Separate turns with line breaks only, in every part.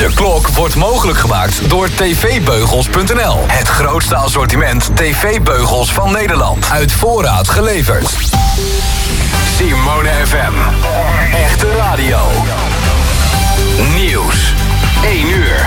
De klok wordt mogelijk gemaakt door tvbeugels.nl. Het grootste assortiment tv-beugels van Nederland. Uit voorraad geleverd. Simone FM. Echte radio. Nieuws. 1 uur.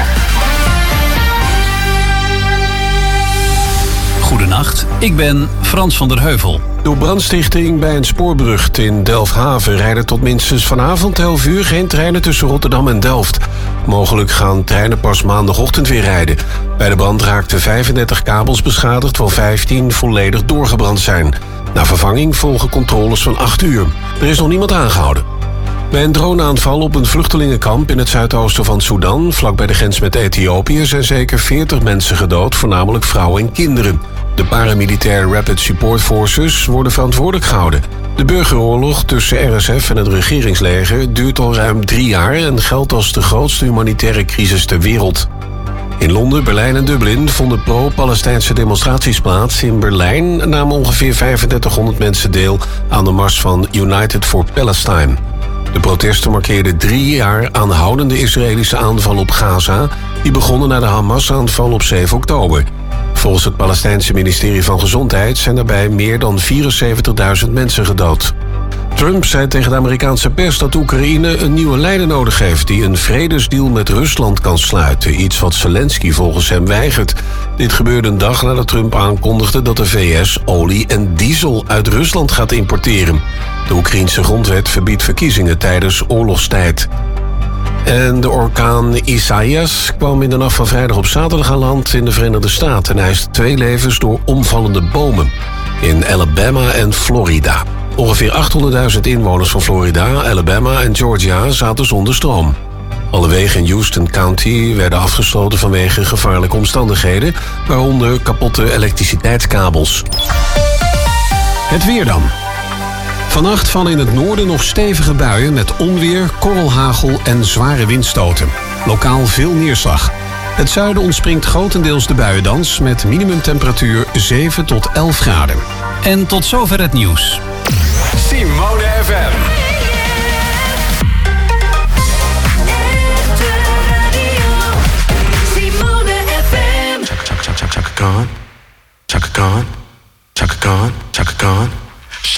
Goedenacht, ik ben Frans van der Heuvel.
Door brandstichting bij een spoorbrug in Delfshaven rijden tot minstens vanavond 11 uur geen treinen tussen Rotterdam en Delft. Mogelijk gaan treinen pas maandagochtend weer rijden. Bij de brand raakten 35 kabels beschadigd, terwijl 15 volledig doorgebrand zijn. Na vervanging volgen controles van 8 uur. Er is nog niemand aangehouden. Bij een droneaanval op een vluchtelingenkamp in het zuidoosten van Sudan, vlakbij de grens met Ethiopië, zijn zeker 40 mensen gedood, voornamelijk vrouwen en kinderen. De paramilitaire Rapid Support Forces worden verantwoordelijk gehouden. De burgeroorlog tussen RSF en het regeringsleger duurt al ruim 3 jaar en geldt als de grootste humanitaire crisis ter wereld. In Londen, Berlijn en Dublin vonden pro-Palestijnse demonstraties plaats. In Berlijn namen ongeveer 3500 mensen deel aan de mars van United for Palestine. De protesten markeerden 3 jaar aanhoudende Israëlische aanval op Gaza, die begonnen na de Hamas-aanval op 7 oktober. Volgens het Palestijnse ministerie van Gezondheid zijn daarbij meer dan 74.000 mensen gedood. Trump zei tegen de Amerikaanse pers dat Oekraïne een nieuwe leider nodig heeft die een vredesdeal met Rusland kan sluiten, iets wat Zelensky volgens hem weigert. Dit gebeurde een dag nadat Trump aankondigde dat de VS olie en diesel uit Rusland gaat importeren. De Oekraïense grondwet verbiedt verkiezingen tijdens oorlogstijd. En de orkaan Isaias kwam in de nacht van vrijdag op zaterdag aan land in de Verenigde Staten en eiste 2 levens door omvallende bomen in Alabama en Florida. Ongeveer 800.000 inwoners van Florida, Alabama en Georgia zaten zonder stroom. Alle wegen in Houston County werden afgesloten vanwege gevaarlijke omstandigheden, waaronder kapotte elektriciteitskabels. Het weer dan. Vannacht vallen in het noorden nog stevige buien met onweer, korrelhagel en zware windstoten. Lokaal veel neerslag. Het zuiden ontspringt grotendeels de buiendans met minimumtemperatuur 7 tot 11 graden.
En tot zover het nieuws.
Simone FM.